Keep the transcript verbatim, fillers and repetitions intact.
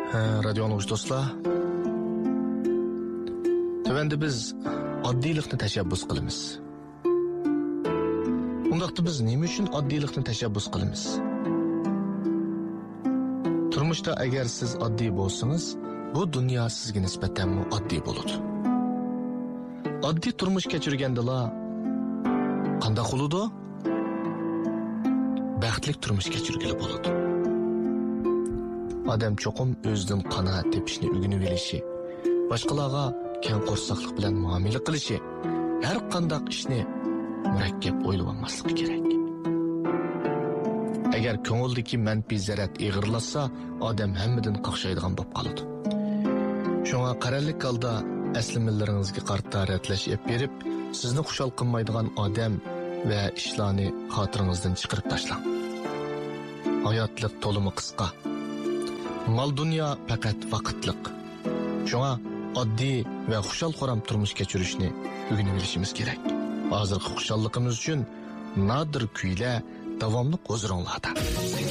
Radio anlıqçı dostlar. Tövəndə biz oddiylikni təşəbbüs qılımız. Undaqda biz nima uchun oddiylikni təşəbbüs qılımız? Turmuşda agar siz oddiy bo'lsangiz, bu dunyo sizga nisbatan oddiy bo'ladi. Oddiy turmush kechirgandala qanday bo'ladi? Baxtli turmush kechirgili bo'ladi. Odam cho'qim o'zidan qanoat tepishni o'rganib olishi, boshqalarga keng qo'rsoqlik bilan muomala qilishi, har qanday ishni murakkab o'ylab olmasligi kerak. Agar ko'ngildagi manfiy zarat ig'irlasa, odam hammadan qaqshaydigan bo'lib qoladi. Shunga qarorlik holda aslimallaringizga qarta ratlash ep berib, sizni xushal qilmaydigan odam va ishlarni xotiringizdan chiqarib tashlang. Hayotlik to'limi qisqa. Mal dunyo faqat vaqtliq. Shunga oddiy va xushal-xo'ram turmush kechirishni o'rganib olishimiz kerak. Hozirgi xushalligimiz uchun nodir kuylar davomli huzuringlarda.